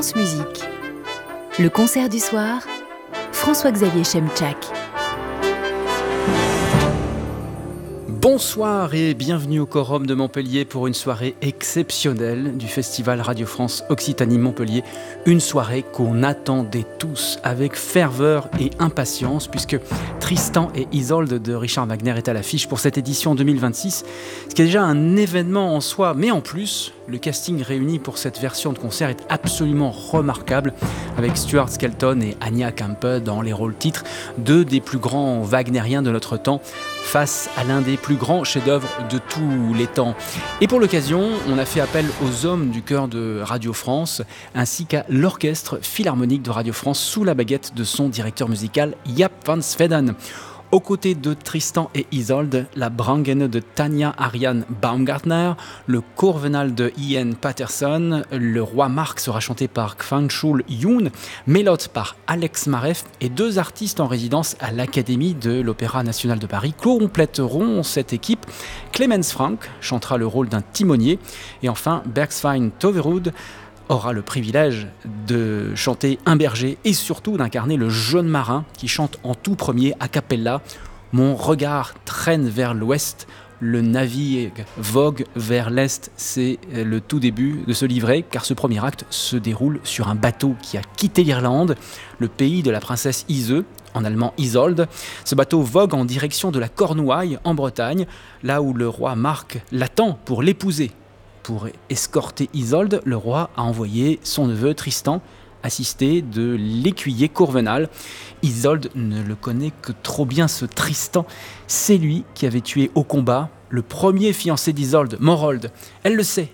France Musique. Le concert du soir, François-Xavier Chemchak. Bonsoir et bienvenue au Quorum de Montpellier pour une soirée exceptionnelle du Festival Radio France Occitanie Montpellier. Une soirée qu'on attendait tous avec ferveur et impatience puisque Tristan et Isolde de Richard Wagner est à l'affiche pour cette édition 2026. Ce qui est déjà un événement en soi, mais en plus, le casting réuni pour cette version de concert est absolument remarquable avec Stuart Skelton et Anya Kempe dans les rôles titres, deux des plus grands wagnériens de notre temps face à l'un des plus grands chefs-d'œuvre de tous les temps. Et pour l'occasion, on a fait appel aux hommes du chœur de Radio France ainsi qu'à l'orchestre philharmonique de Radio France sous la baguette de son directeur musical Jaap van Zweden. Aux côtés de Tristan et Isolde, la Brangene de Tanja Ariane Baumgartner, le Corvenal de Ian Patterson, le Roi Marc sera chanté par Kwangchul Yoon, Mélote par Alex Maref et deux artistes en résidence à l'Académie de l'Opéra National de Paris compléteront cette équipe. Clemens Frank chantera le rôle d'un timonier et enfin Bergsveien Toverud aura le privilège de chanter un berger et surtout d'incarner le jeune marin qui chante en tout premier a cappella « Mon regard traîne vers l'ouest, le navire vogue vers l'est ». C'est le tout début de ce livret car ce premier acte se déroule sur un bateau qui a quitté l'Irlande, le pays de la princesse Ise, en allemand Isolde. Ce bateau vogue en direction de la Cornouaille en Bretagne, là où le roi Marc l'attend pour l'épouser. Pour escorter Isolde, le roi a envoyé son neveu Tristan, assisté de l'écuyer Courvenal. Isolde ne le connaît que trop bien, ce Tristan. C'est lui qui avait tué au combat le premier fiancé d'Isolde, Morold. Elle le sait